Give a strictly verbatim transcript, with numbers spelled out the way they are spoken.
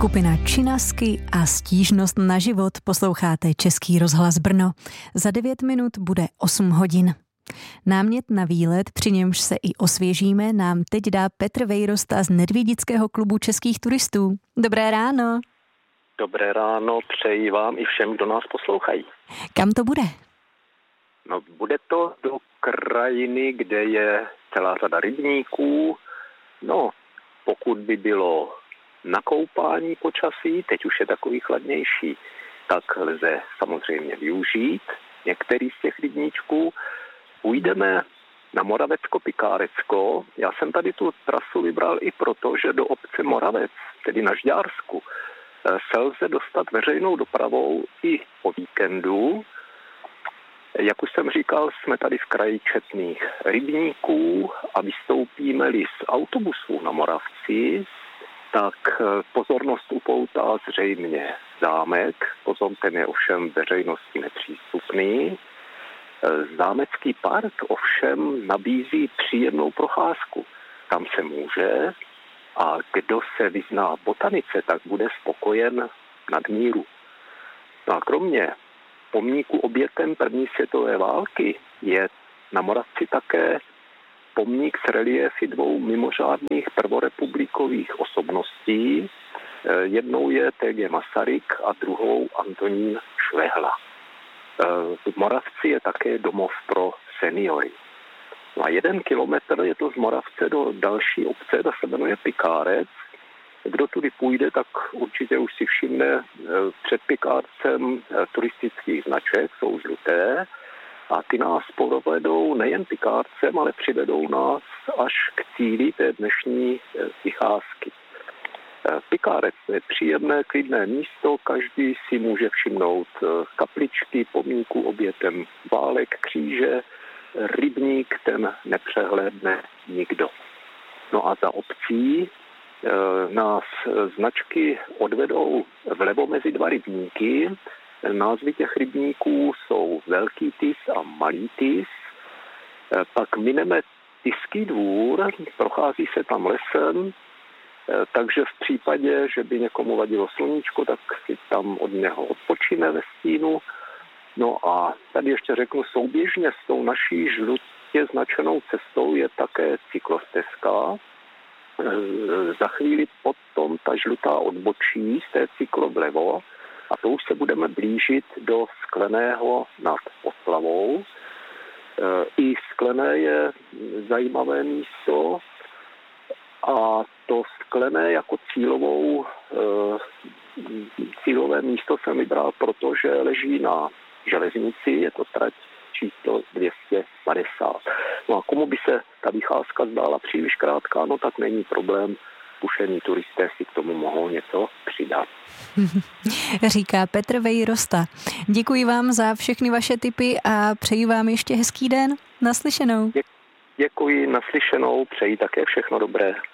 Skupina Činasky a Stížnost na život. Posloucháte Český rozhlas Brno. Za devět minut bude osm hodin. Námět na výlet, při němž se i osvěžíme, nám teď dá Petr Vejrosta z Nedvědického klubu českých turistů. Dobré ráno. Dobré ráno, přeji vám i všem, kdo nás poslouchají. Kam to bude? No, bude to do krajiny, kde je celá řada rybníků. No, pokud by bylo na koupání počasí, teď už je takový chladnější, tak lze samozřejmě využít některý z těch rybníčků. Půjdeme na Moravecko-Pikárecko. Já jsem tady tu trasu vybral i proto, že do obce Moravec, tedy na Žďársku, se lze dostat veřejnou dopravou i o víkendu. Jak už jsem říkal, jsme tady v kraji četných rybníků a vystoupíme-li z autobusů na Moravci, tak pozornost upoutá zřejmě zámek. Pozor, ten je ovšem veřejnosti nepřístupný. Zámecký park ovšem nabízí příjemnou procházku. Tam se může a kdo se vyzná v botanice, tak bude spokojen nadmíru. No a kromě pomníku obětem první světové války je na Moravci také pomník s reliéfy dvou mimořádných prvorepublikových osobností. Jednou je T G Masaryk a druhou Antonín Švehla. V Moravci je také domov pro seniory. No a jeden kilometr je to z Moravce do další obce, ta se jmenuje Pikárec. Kdo tudy půjde, tak určitě už si všimne před Pikárcem turistických značek, jsou žluté. A ty nás provedou nejen Pikárcem, ale přivedou nás až k cíli té dnešní vycházky. Pikárec je příjemné, klidné místo, každý si může všimnout kapličky, pomníku obětem válek, kříže, rybník, ten nepřehlédne nikdo. No a za obcí nás značky odvedou vlevo mezi dva rybníky. Názvy těch rybníků jsou Velký Tys a Malý Tys. Pak mineme Tyský dvůr, prochází se tam lesem, takže v případě, že by někomu vadilo sluníčko, tak si tam od něho odpočíme ve stínu. No a tady ještě řeknu, souběžně s tou naší žlutě značenou cestou je také cyklostezka. Za chvíli potom ta žlutá odbočí z té cyklo vlevo a to už se budeme blížit do Skleného nad Oslavou. I Sklené je zajímavé místo a to Sklené jako cílovou, cílové místo jsem vybral, protože leží na železnici, je to trať číslo dvě stě padesát. No a komu by se ta vycházka zdála příliš krátká, no tak není problém, zkušení turisté si k tomu mohou něco přidat. Říká Petr Vejrosta. Děkuji vám za všechny vaše tipy a přeji vám ještě hezký den. Naslyšenou. Děkuji, naslyšenou, přeji také všechno dobré.